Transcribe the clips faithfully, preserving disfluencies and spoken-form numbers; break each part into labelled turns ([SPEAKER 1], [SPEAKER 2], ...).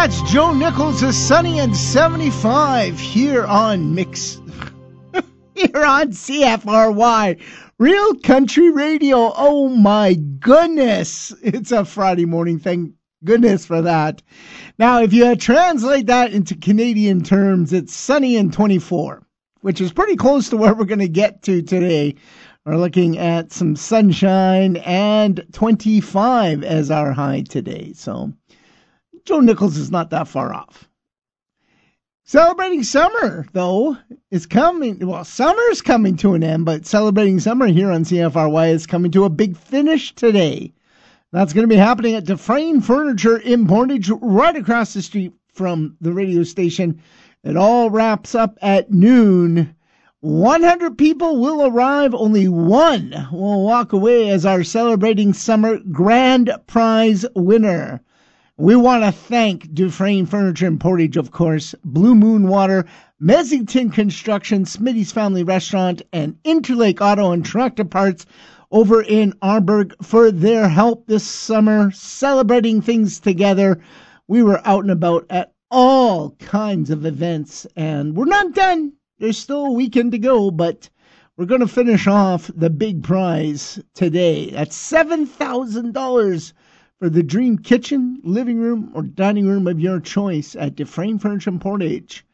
[SPEAKER 1] That's Joe Nichols' Sunny and seventy-five here on Mix, here on C F R Y, Real Country Radio. Oh my goodness, it's a Friday morning, thank goodness for that. Now, if you translate that into Canadian terms, it's sunny and twenty-four, which is pretty close to where we're going to get to today. We're looking at some sunshine and twenty-five as our high today, so Joe Nichols is not that far off. Celebrating summer, though, is coming. Well, summer's coming to an end, but celebrating summer here on C F R Y is coming to a big finish today. That's going to be happening at Dufresne Furniture in Portage, right across the street from the radio station. It all wraps up at noon. one hundred people will arrive. Only one will walk away as our Celebrating Summer Grand Prize winner. We want to thank Dufresne Furniture in Portage, of course, Blue Moon Water, Messington Construction, Smitty's Family Restaurant, and Interlake Auto and Tractor Parts over in Arborg for their help this summer, celebrating things together. We were out and about at all kinds of events, and we're not done. There's still a weekend to go, but we're going to finish off the big prize today. That's seven thousand dollars for the dream kitchen, living room, or dining room of your choice at Dufresne Furniture in Portage.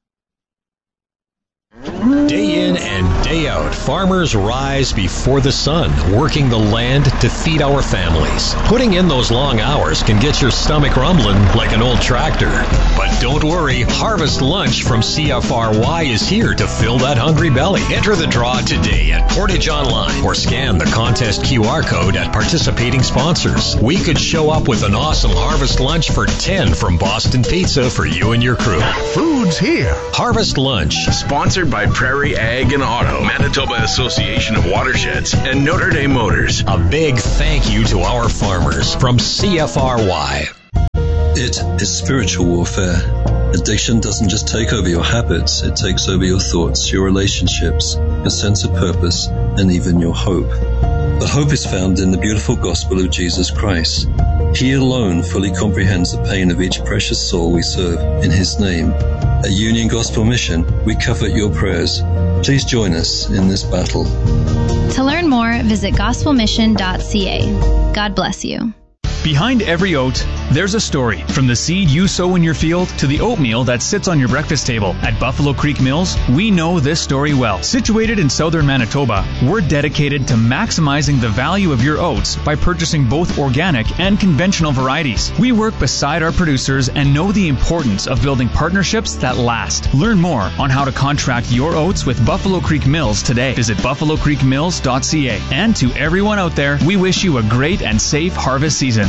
[SPEAKER 2] Day in and day out, farmers rise before the sun, working the land to feed our families. Putting in those long hours can get your stomach rumbling like an old tractor. But don't worry, Harvest Lunch from C F R Y is here to fill that hungry belly. Enter the draw today at Portage Online or scan the contest Q R code at participating sponsors. We could show up with an awesome Harvest Lunch for ten from Boston Pizza for you and your crew.
[SPEAKER 3] Food's here.
[SPEAKER 2] Harvest Lunch.
[SPEAKER 3] Sponsored by Prairie Ag and Auto, Manitoba Association of Watersheds, and Notre Dame Motors.
[SPEAKER 2] A big thank you to our farmers from C F R Y.
[SPEAKER 4] It is spiritual warfare. Addiction doesn't just take over your habits, it takes over your thoughts, your relationships, your sense of purpose, and even your hope. The hope is found in the beautiful gospel of Jesus Christ. He alone fully comprehends the pain of each precious soul we serve in His name. At Union Gospel Mission, we covet your prayers. Please join us in this battle.
[SPEAKER 5] To learn more, visit gospel mission dot c a. God bless you.
[SPEAKER 6] Behind every oat, there's a story. From the seed you sow in your field to the oatmeal that sits on your breakfast table. At Buffalo Creek Mills, we know this story well. Situated in southern Manitoba, we're dedicated to maximizing the value of your oats by purchasing both organic and conventional varieties. We work beside our producers and know the importance of building partnerships that last. Learn more on how to contract your oats with Buffalo Creek Mills today. Visit buffalo creek mills dot c a. And to everyone out there, we wish you a great and safe harvest season.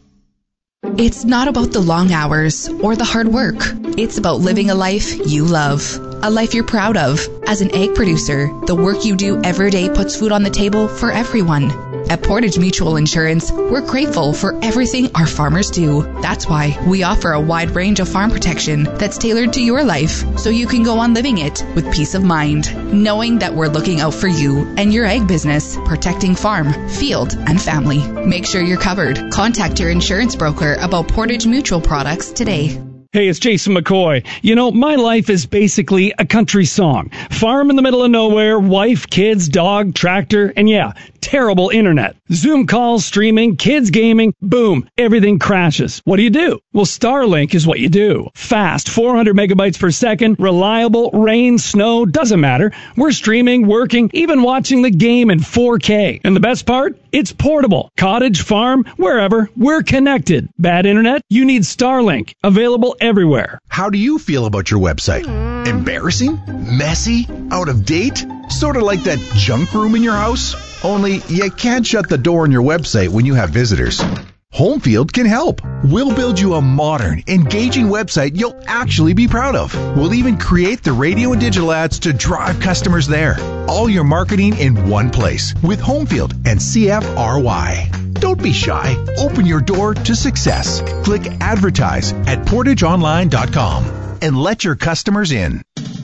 [SPEAKER 7] It's not about the long hours or the hard work. It's about living a life you love, a life you're proud of. As an egg producer, the work you do every day puts food on the table for everyone. At Portage Mutual Insurance, we're grateful for everything our farmers do. That's why we offer a wide range of farm protection that's tailored to your life, so you can go on living it with peace of mind, knowing that we're looking out for you and your egg business, protecting farm, field, and family. Make sure you're covered. Contact your insurance broker about Portage Mutual products today.
[SPEAKER 8] Hey, it's Jason McCoy. You know, my life is basically a country song. Farm in the middle of nowhere, wife, kids, dog, tractor, and yeah, terrible internet. Zoom calls, streaming, kids gaming, boom, everything crashes. What do you do? Well, Starlink is what you do. Fast, four hundred megabytes per second, reliable, rain, snow, doesn't matter. We're streaming, working, even watching the game in four K. And the best part? It's portable. Cottage, farm, wherever, we're connected. Bad internet? You need Starlink. Available everywhere.
[SPEAKER 9] How do you feel about your website? Embarrassing? Messy? Out of date? Sort of like that junk room in your house? Only you can't shut the door on your website when you have visitors. Homefield can help. We'll build you a modern, engaging website you'll actually be proud of. We'll even create the radio and digital ads to drive customers there. All your marketing in one place with Homefield and C F R Y. Don't be shy. Open your door to success. Click advertise at portage online dot com and let your customers in.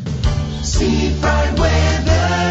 [SPEAKER 1] Seafront weather.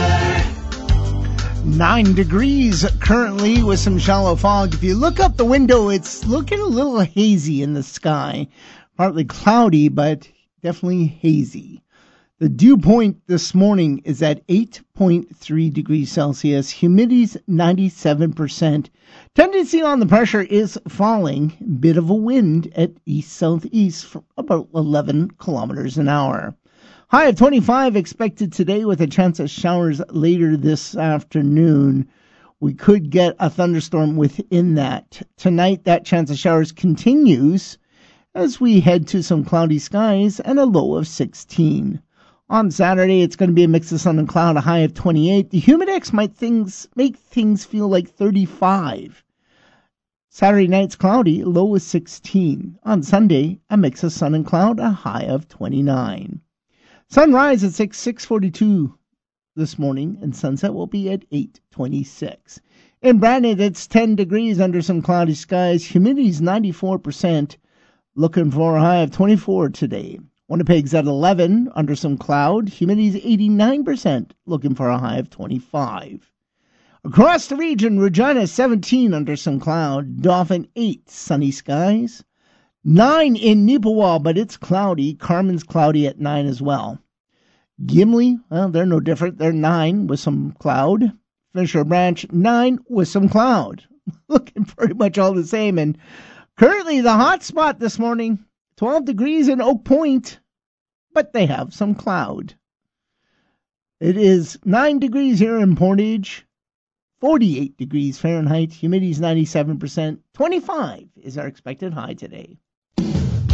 [SPEAKER 1] Nine degrees currently with some shallow fog. If you look up the window, it's looking a little hazy in the sky Partly cloudy, but definitely hazy. The dew point this morning is at eight point three degrees Celsius. Humidity's ninety-seven percent. Tendency on the pressure is falling. Bit of a wind at east-southeast for about eleven kilometers an hour. High of twenty-five expected today with a chance of showers later this afternoon. We could get a thunderstorm within that. Tonight, that chance of showers continues as we head to some cloudy skies and a low of sixteen. On Saturday, it's going to be a mix of sun and cloud, a high of twenty-eight. The humidex might things make things feel like thirty-five. Saturday night's cloudy, low of sixteen. On Sunday, a mix of sun and cloud, a high of twenty-nine. Sunrise at six forty-two this morning, and sunset will be at eight twenty-six. In Brandon, it's ten degrees under some cloudy skies. Humidity's ninety-four percent. Looking for a high of twenty-four today. Winnipeg's at eleven under some cloud. Humidity's eighty-nine percent. Looking for a high of twenty-five. Across the region, Regina seventeen under some cloud. Dauphin eight, sunny skies. nine in Neepawa, but it's cloudy. Carmen's cloudy at nine as well. Gimli, well, they're no different. They're nine with some cloud. Fisher Branch, nine with some cloud. Looking pretty much all the same. And currently the hot spot this morning, twelve degrees in Oak Point, but they have some cloud. It is nine degrees here in Portage, forty-eight degrees Fahrenheit. Humidity's ninety-seven percent. twenty-five is our expected high today.